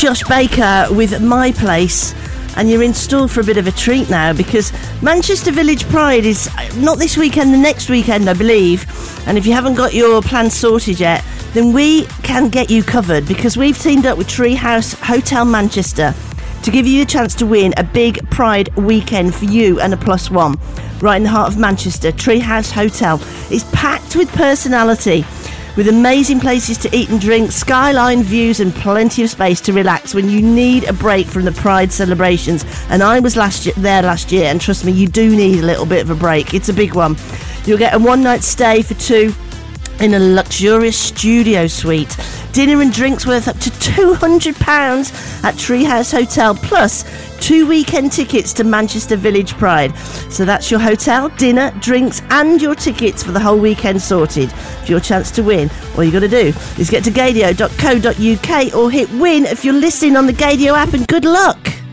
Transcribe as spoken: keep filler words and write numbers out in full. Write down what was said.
Josh Baker with My Place, and you're in store for a bit of a treat now, because Manchester Village Pride is not this weekend, the next weekend, I believe. And if you haven't got your plans sorted yet, then we can get you covered, because we've teamed up with Treehouse Hotel Manchester to give you a chance to win a big Pride weekend for you and a plus one. Right in the heart of Manchester, Treehouse Hotel is packed with personality, with amazing places to eat and drink, skyline views and plenty of space to relax when you need a break from the Pride celebrations. And I was last year, there last year, and trust me, you do need a little bit of a break. It's a big one. You'll get a one-night stay for two in a luxurious studio suite. Dinner and drinks worth up to two hundred pounds at Treehouse Hotel, plus two weekend tickets to Manchester Village Pride. So that's your hotel, dinner, drinks and your tickets for the whole weekend sorted. For your chance to win, all you got to do is get to gadio dot co dot uk or hit win if you're listening on the Gadio app, and good luck.